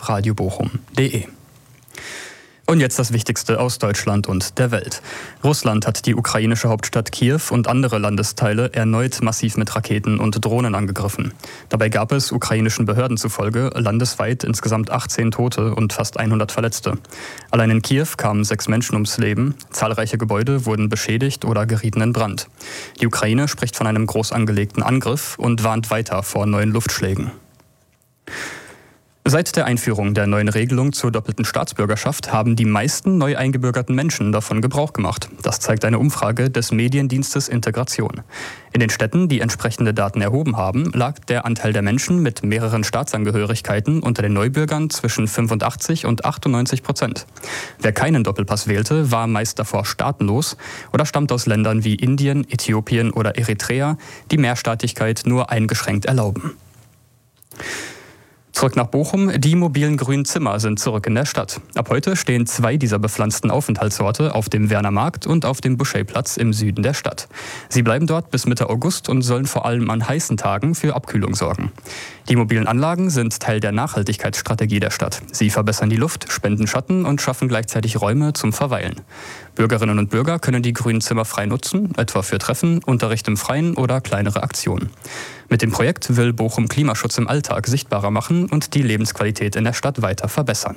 radiobochum.de. Und jetzt das Wichtigste aus Deutschland und der Welt. Russland hat die ukrainische Hauptstadt Kiew und andere Landesteile erneut massiv mit Raketen und Drohnen angegriffen. Dabei gab es ukrainischen Behörden zufolge landesweit insgesamt 18 Tote und fast 100 Verletzte. Allein in Kiew kamen 6 Menschen ums Leben, zahlreiche Gebäude wurden beschädigt oder gerieten in Brand. Die Ukraine spricht von einem groß angelegten Angriff und warnt weiter vor neuen Luftschlägen. Seit der Einführung der neuen Regelung zur doppelten Staatsbürgerschaft haben die meisten neu eingebürgerten Menschen davon Gebrauch gemacht. Das zeigt eine Umfrage des Mediendienstes Integration. In den Städten, die entsprechende Daten erhoben haben, lag der Anteil der Menschen mit mehreren Staatsangehörigkeiten unter den Neubürgern zwischen 85 und 98%. Wer keinen Doppelpass wählte, war meist davor staatenlos oder stammt aus Ländern wie Indien, Äthiopien oder Eritrea, die Mehrstaatigkeit nur eingeschränkt erlauben. Zurück nach Bochum. Die mobilen grünen Zimmer sind zurück in der Stadt. Ab heute stehen 2 dieser bepflanzten Aufenthaltsorte auf dem Wernermarkt und auf dem Boucherplatz im Süden der Stadt. Sie bleiben dort bis Mitte August und sollen vor allem an heißen Tagen für Abkühlung sorgen. Die mobilen Anlagen sind Teil der Nachhaltigkeitsstrategie der Stadt. Sie verbessern die Luft, spenden Schatten und schaffen gleichzeitig Räume zum Verweilen. Bürgerinnen und Bürger können die grünen Zimmer frei nutzen, etwa für Treffen, Unterricht im Freien oder kleinere Aktionen. Mit dem Projekt will Bochum Klimaschutz im Alltag sichtbarer machen und die Lebensqualität in der Stadt weiter verbessern.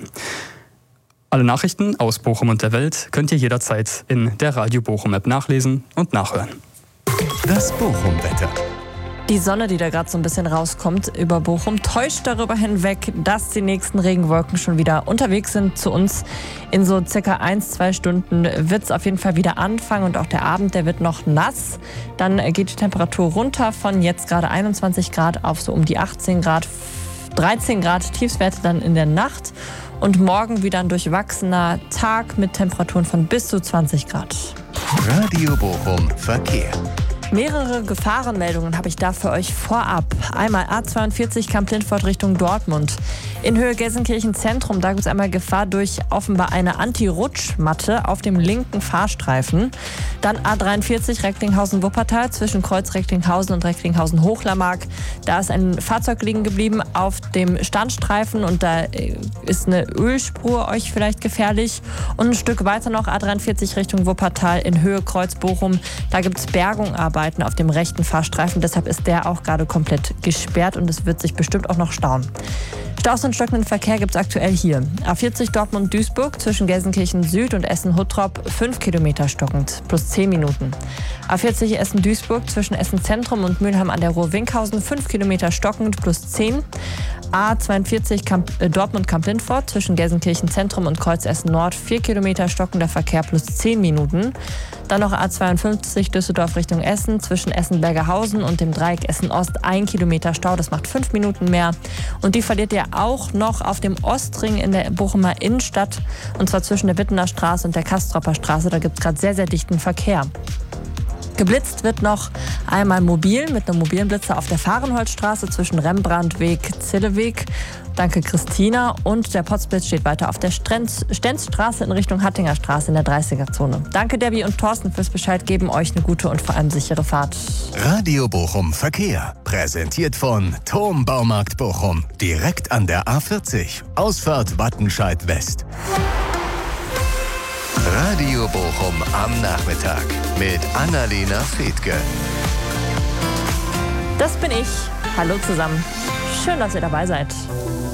Alle Nachrichten aus Bochum und der Welt könnt ihr jederzeit in der Radio Bochum App nachlesen und nachhören. Das Bochum-Wetter. Die Sonne, die da gerade so ein bisschen rauskommt über Bochum, täuscht darüber hinweg, dass die nächsten Regenwolken schon wieder unterwegs sind zu uns. In so circa 1-2 Stunden wird es auf jeden Fall wieder anfangen und auch der Abend, der wird noch nass. Dann geht die Temperatur runter von jetzt gerade 21 Grad auf so um die 18 Grad, 13 Grad Tiefstwerte dann in der Nacht. Und morgen wieder ein durchwachsener Tag mit Temperaturen von bis zu 20 Grad. Radio Bochum Verkehr. Mehrere Gefahrenmeldungen habe ich da für euch vorab. Einmal A42 Kamp-Lindfort Richtung Dortmund. In Höhe Gelsenkirchen Zentrum, da gibt es einmal Gefahr durch offenbar eine Anti-Rutschmatte auf dem linken Fahrstreifen. Dann A43 Recklinghausen-Wuppertal zwischen Kreuz Recklinghausen und Recklinghausen-Hochlermark. Da ist ein Fahrzeug liegen geblieben auf dem Standstreifen und da ist eine Ölspur euch vielleicht gefährlich. Und ein Stück weiter noch A43 Richtung Wuppertal in Höhe Kreuz Bochum. Da gibt es Bergungarbeiten auf dem rechten Fahrstreifen. Deshalb ist der auch gerade komplett gesperrt und es wird sich bestimmt auch noch stauen. Staus und stockenden Verkehr gibt es aktuell hier. A40 Dortmund-Duisburg zwischen Gelsenkirchen Süd und Essen-Huttrop 5 Kilometer stockend, plus 10 Minuten. A40 Essen-Duisburg zwischen Essen-Zentrum und Mülheim an der Ruhr-Winkhausen 5 Kilometer stockend, plus 10. A42 Dortmund-Kamp-Lindfort zwischen Gelsenkirchen Zentrum und Kreuz Essen-Nord 4 Kilometer stockender Verkehr, plus 10 Minuten. Dann noch A52 Düsseldorf Richtung Essen zwischen Essen-Bergerhausen und dem Dreieck Essen-Ost 1 Kilometer Stau, das macht 5 Minuten mehr. Und die verliert ihr auch noch auf dem Ostring in der Bochumer Innenstadt, und zwar zwischen der Wittener Straße und der Kastropper Straße. Da gibt es gerade sehr, sehr dichten Verkehr. Geblitzt wird noch einmal mobil mit einem mobilen Blitzer auf der Fahrenholzstraße zwischen Rembrandtweg-Zilleweg. Danke Christina. Und der Potzblitz steht weiter auf der Stenzstraße in Richtung Hattinger Straße in der 30er-Zone. Danke Debbie und Thorsten fürs Bescheid geben. Euch eine gute und vor allem sichere Fahrt. Radio Bochum Verkehr. Präsentiert von Thom Baumarkt Bochum. Direkt an der A40. Ausfahrt Wattenscheid West. Radio Bochum am Nachmittag mit Annalena Fethke. Das bin ich. Hallo zusammen. Schön, dass ihr dabei seid.